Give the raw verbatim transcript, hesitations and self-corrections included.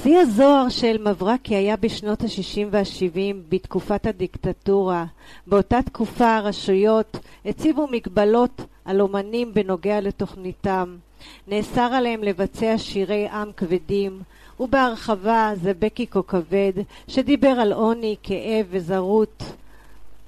שיא הזוהר של מברקי היה בשנות ה-שישים וה-שבעים, בתקופת הדיקטטורה. באותה תקופה הרשויות הציבו מגבלות על אומנים בנוגע לתוכניתם. נאסר עליהם לבצע שירי עם כבדים, ובהרחבה זה בקי כוכבד שדיבר על עוני, כאב וזרות.